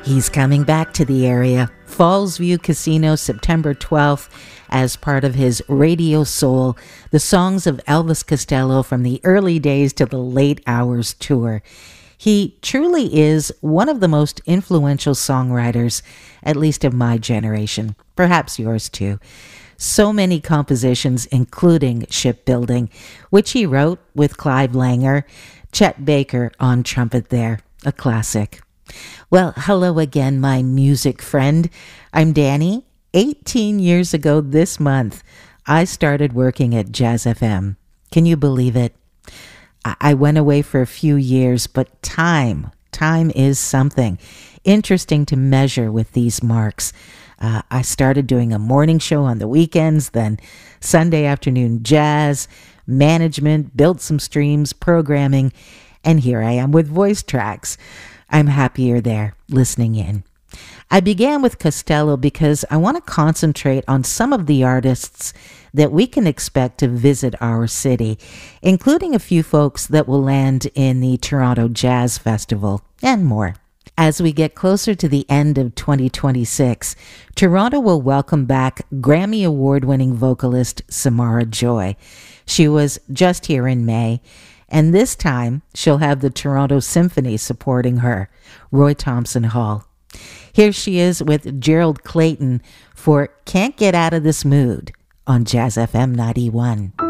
He's coming back to the area, Falls View Casino, September 12th, as part of his Radio Soul, the songs of Elvis Costello from the early days to the late hours tour. He truly is one of the most influential songwriters, at least of my generation, perhaps yours too. So many compositions, including Shipbuilding, which he wrote with Clive Langer, Chet Baker on trumpet there, a classic. Well, hello again, my music friend. I'm Danny. 18 years ago this month, I started working at Jazz FM. Can you believe it? I went away for a few years, but time is something interesting to measure with these marks. I started doing a morning show on the weekends, then Sunday afternoon jazz, management, built some streams, programming, and here I am with voice tracks. I'm happier there, listening in. I began with Costello because I want to concentrate on some of the artists that we can expect to visit our city, including a few folks that will land in the Toronto Jazz Festival and more. As we get closer to the end of 2026, Toronto will welcome back Grammy Award-winning vocalist Samara Joy. She was just here in May, and this time she'll have the Toronto Symphony supporting her, Roy Thompson Hall. Here she is with Gerald Clayton for Can't Get Out of This Mood on Jazz FM 91.